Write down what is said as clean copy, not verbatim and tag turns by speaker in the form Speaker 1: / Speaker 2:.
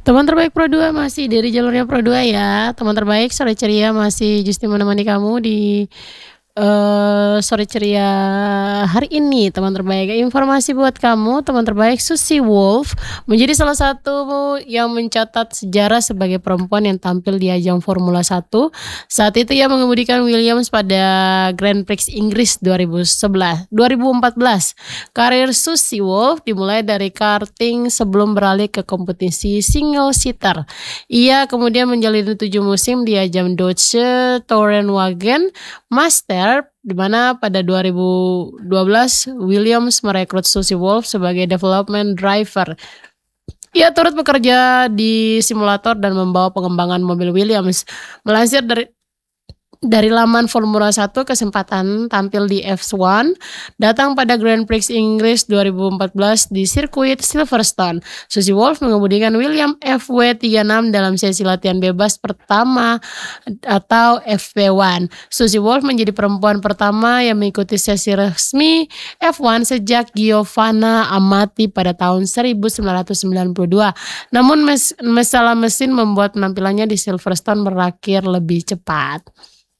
Speaker 1: Teman terbaik Pro 2 masih dari jalurnya Pro 2 ya. Teman terbaik sore ceria masih Justi menemani kamu di, sore ceria hari ini teman terbaik. Informasi buat kamu teman terbaik, Susie Wolff menjadi salah satu yang mencatat sejarah sebagai perempuan yang tampil di ajang Formula 1. Saat itu ia mengemudikan Williams pada Grand Prix Inggris 2014. Karir Susie Wolff dimulai dari karting sebelum beralih ke kompetisi single seater. Ia kemudian menjalani 7 musim di ajang Dodge Tourenwagen Master, di mana pada 2012 Williams merekrut Susie Wolff sebagai development driver. Ia turut bekerja di simulator dan membawa pengembangan mobil Williams. Melansir dari laman Formula 1, kesempatan tampil di F1 datang pada Grand Prix Inggris 2014 di sirkuit Silverstone. Susie Wolff mengemudikan Williams FW36 dalam sesi latihan bebas pertama atau FP1. Susie Wolff menjadi perempuan pertama yang mengikuti sesi resmi F1 sejak Giovanna Amati pada tahun 1992. Namun masalah mesin membuat penampilannya di Silverstone berakhir lebih cepat.